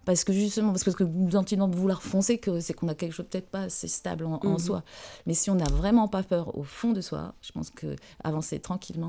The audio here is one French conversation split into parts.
Parce que justement, parce que le sentiment de vouloir foncer, c'est qu'on a quelque chose peut-être pas assez stable en soi. Mais si on n'a vraiment pas peur au fond de soi, je pense qu'avancer tranquillement,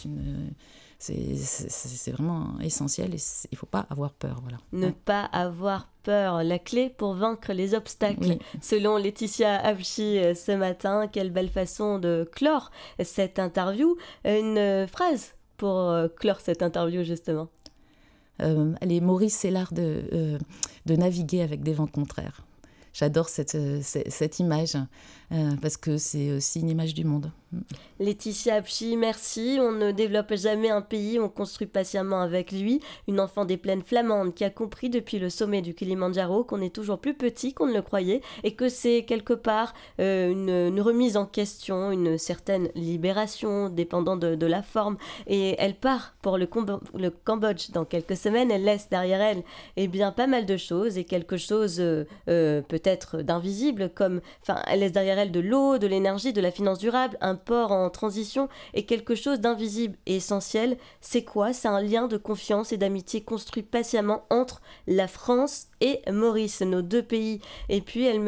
c'est vraiment essentiel et il ne faut pas avoir peur. Voilà. Ne pas avoir peur, la clé pour vaincre les obstacles. Oui. Selon Laetitia Avci ce matin, quelle belle façon de clore cette interview. Une phrase pour clore cette interview justement. Allez, Maurice, c'est l'art de naviguer avec des vents contraires. J'adore cette image parce que c'est aussi une image du monde. Laetitia Avci, merci. On ne développe jamais un pays, on construit patiemment avec lui. Une enfant des plaines flamandes qui a compris depuis le sommet du Kilimandjaro qu'on est toujours plus petit qu'on ne le croyait et que c'est quelque part une remise en question, une certaine libération dépendant de la forme. Et elle part pour le Cambodge dans quelques semaines. Elle laisse derrière elle pas mal de choses et quelque chose peut-être d'invisible comme, elle laisse derrière elle de l'eau, de l'énergie, de la finance durable, un port en transition et quelque chose d'invisible et essentiel. C'est quoi ? C'est un lien de confiance et d'amitié construit patiemment entre la France et Maurice, nos deux pays. Et puis elle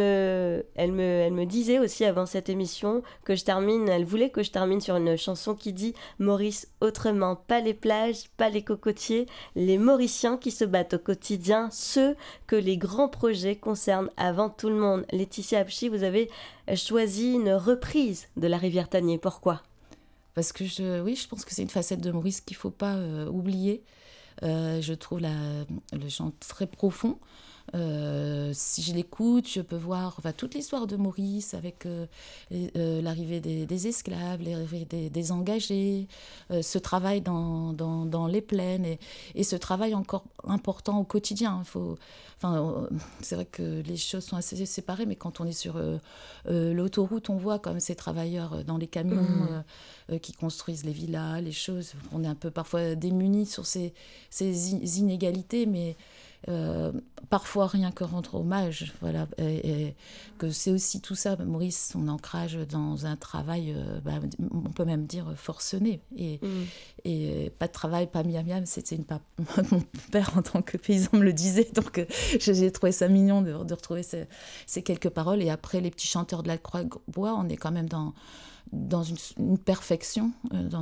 me disait aussi avant cette émission elle voulait que je termine sur une chanson qui dit Maurice autrement, pas les plages, pas les cocotiers, les Mauriciens qui se battent au quotidien, ceux que les grands projets concernent avant tout le monde. Laetitia Avci, vous avez choisi une reprise de La Rivière Tanier. Pourquoi ? Parce que je pense que c'est une facette de Maurice qu'il ne faut pas oublier. Je trouve le chant très profond. Si je l'écoute, je peux voir toute l'histoire de Maurice avec l'arrivée des esclaves, l'arrivée des engagés, ce travail dans les plaines et ce travail encore important au quotidien. C'est vrai que les choses sont assez séparées, mais quand on est sur l'autoroute, on voit comme ces travailleurs dans les camions qui construisent les villas, les choses. On est un peu parfois démunis sur ces inégalités, mais parfois rien que rendre hommage, voilà, et que c'est aussi tout ça, Maurice, son ancrage dans un travail, on peut même dire forcené, et pas de travail, pas miam, c'était mon père en tant que paysan me le disait, donc j'ai trouvé ça mignon de retrouver ces quelques paroles, et après les petits chanteurs de la Croix-Bois, on est quand même dans une perfection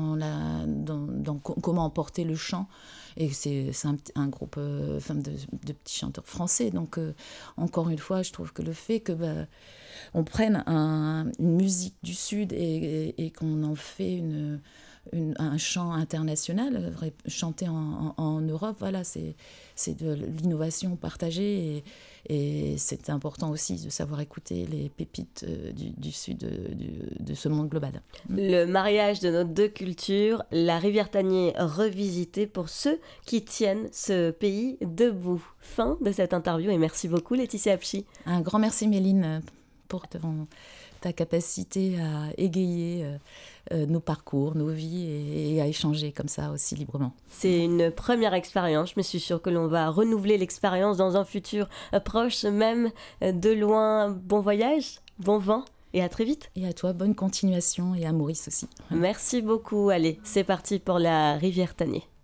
dans comment emporter le chant. Et c'est un groupe de petits chanteurs français. Donc, encore une fois, je trouve que le fait que on prenne une musique du Sud et qu'on en fait un chant international, chanté en Europe, voilà, c'est de l'innovation partagée et c'est important aussi de savoir écouter les pépites du Sud de ce monde global. Le mariage de nos deux cultures, la Rivière Tanier revisitée pour ceux qui tiennent ce pays debout. Fin de cette interview et merci beaucoup Laetitia Avci. Un grand merci Méline pour ta capacité à égayer nos parcours, nos vies et à échanger comme ça aussi librement. C'est une première expérience, je me suis sûre que l'on va renouveler l'expérience dans un futur proche, même de loin. Bon voyage, bon vent et à très vite. Et à toi, bonne continuation et à Maurice aussi. Merci beaucoup, allez, c'est parti pour la Rivière Tanier.